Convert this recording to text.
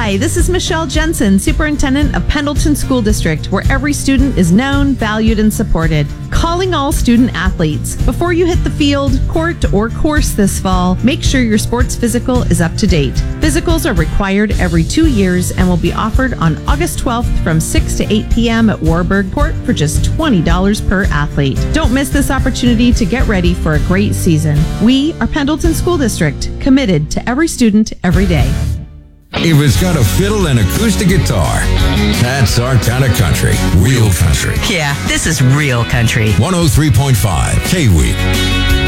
Hi, this is Michelle Jensen, Superintendent of Pendleton School District, where every student is known, valued, and supported. Calling all student athletes. Before you hit the field, court, or course this fall, make sure your sports physical is up to date. Physicals are required every 2 years and will be offered on August 12th from 6 to 8 p.m. at Warburg Court for just $20 per athlete. Don't miss this opportunity to get ready for a great season. We are Pendleton School District, committed to every student every day. If it's got a fiddle and acoustic guitar, that's our kind of country. Real country. Yeah, this is real country. 103.5 K-Week.